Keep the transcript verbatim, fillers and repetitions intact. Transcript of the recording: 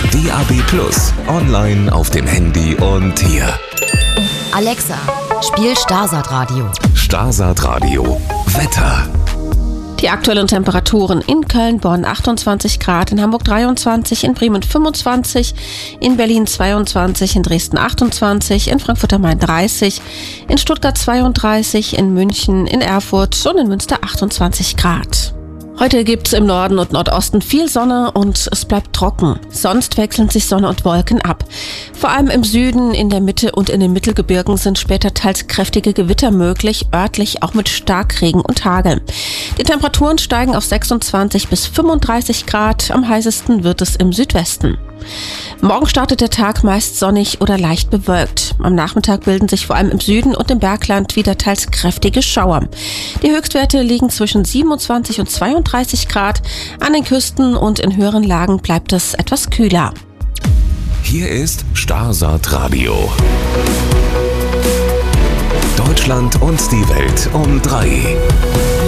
D A B plus, online auf dem Handy und hier. Alexa, spiel Starsat Radio. Starsat Radio. Wetter. Die aktuellen Temperaturen in Köln, Bonn achtundzwanzig Grad, in Hamburg dreiundzwanzig, in Bremen fünfundzwanzig, in Berlin zweiundzwanzig, in Dresden achtundzwanzig, in Frankfurt am Main dreißig, in Stuttgart zweiunddreißig, in München, in Erfurt und in Münster achtundzwanzig Grad. Heute gibt's im Norden und Nordosten viel Sonne und es bleibt trocken. Sonst wechseln sich Sonne und Wolken ab. Vor allem im Süden, in der Mitte und in den Mittelgebirgen sind später teils kräftige Gewitter möglich, örtlich auch mit Starkregen und Hagel. Die Temperaturen steigen auf sechsundzwanzig bis fünfunddreißig Grad, am heißesten wird es im Südwesten. Morgen startet der Tag meist sonnig oder leicht bewölkt. Am Nachmittag bilden sich vor allem im Süden und im Bergland wieder teils kräftige Schauer. Die Höchstwerte liegen zwischen siebenundzwanzig und zweiunddreißig Grad. An den Küsten und in höheren Lagen bleibt es etwas kühler. Hier ist Starsat Radio. Deutschland und die Welt um drei.